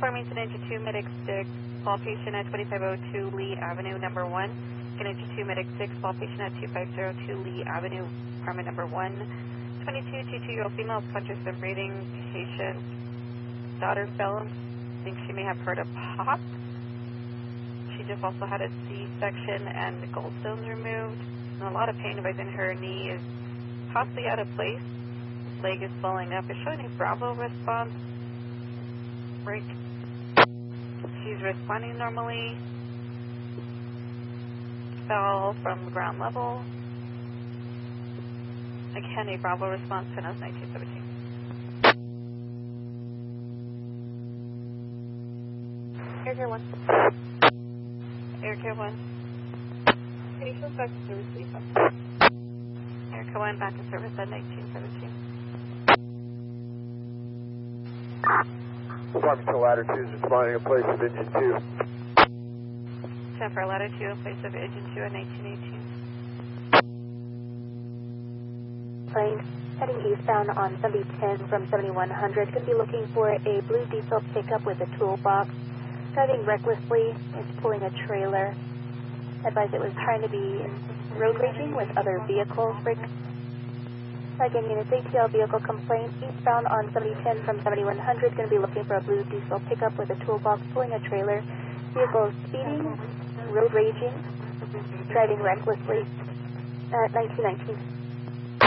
Forming to Ninja 2, Medic 6, call patient at 2502 Lee Avenue, number 1. Ninja 2, Medic 6, call patient at 2502 Lee Avenue, apartment number 1. 22-year-old female, conscious and breathing, patient, daughter fell. Thinks she may have heard a pop. She just also had a C-section and the gallstones removed. And a lot of pain within her knee is possibly out of place. Leg is swelling up. Is showing a Bravo response. Break. She's responding normally. Fell from ground level. Again, a Bravo response, 10-1917. Aircare 1. Aircare 1. Patient back to service, please. Aircare 1, back to service at 1917. Farmington Ladder 2 is responding in place of engine 2. 10 for Ladder 2 in place of engine 2 at 1918. Plane heading eastbound on 7010 from 7100. Going to be looking for a blue diesel pickup with a toolbox. Driving recklessly. It's pulling a trailer. Advised it was trying to be road raging with other vehicles. Again, units ATL vehicle complaint eastbound on 7010 from 7100. Going to be looking for a blue diesel pickup with a toolbox pulling a trailer. Vehicle speeding, road raging, driving recklessly at 1919.